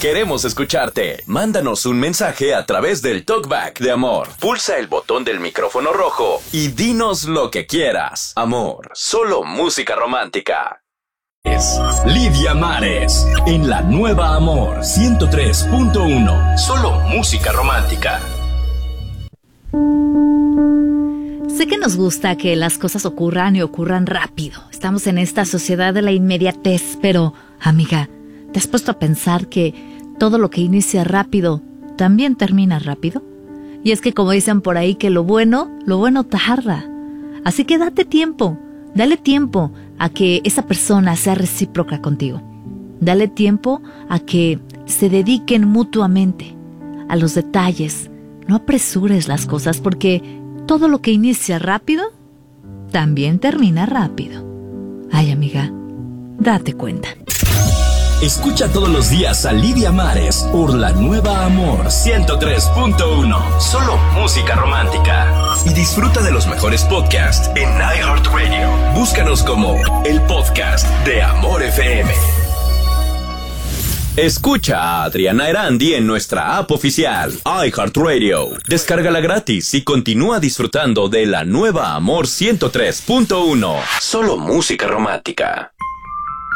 Queremos escucharte. Mándanos un mensaje a través del Talkback de Amor. Pulsa el botón del micrófono rojo y dinos lo que quieras. Amor, solo música romántica. Es Lidia Mares en la nueva Amor 103.1. Solo música romántica. Sé que nos gusta que las cosas ocurran y ocurran rápido. Estamos en esta sociedad de la inmediatez, pero, amiga, ¿te has puesto a pensar que todo lo que inicia rápido también termina rápido? Y es que como dicen por ahí que lo bueno tarda. Así que dale tiempo a que esa persona sea recíproca contigo. Dale tiempo a que se dediquen mutuamente a los detalles. No apresures las cosas porque todo lo que inicia rápido también termina rápido. Ay, amiga, date cuenta. Escucha todos los días a Lidia Mares por la nueva Amor 103.1. Solo música romántica. Y disfruta de los mejores podcasts en iHeartRadio. Búscanos como el podcast de Amor FM. Escucha a Adriana Erandi en nuestra app oficial, iHeartRadio. Descárgala gratis y continúa disfrutando de la nueva Amor 103.1. Solo música romántica.